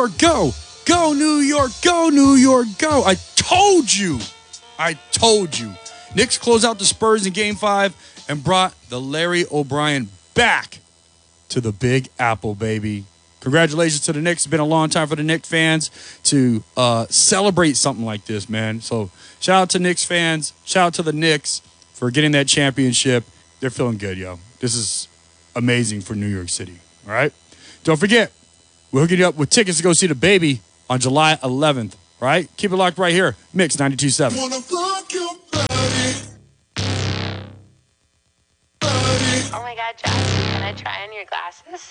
York, go. Go, New York, go, New York, go. I told you. Knicks closed out the Spurs in Game 5 and brought the Larry O'Brien back to the Big Apple, baby. Congratulations to the Knicks. It's been a long time for the Knicks fans to celebrate something like this, man. So shout out to Knicks fans. Shout out to the Knicks for getting that championship. They're feeling good, yo. This is amazing for New York City, all right? Don't forget, we'll hook you up with tickets to go see the baby on July 11th, all right? Keep it locked right here. Mix 92.7. Oh my God, Josh, can I try on your glasses?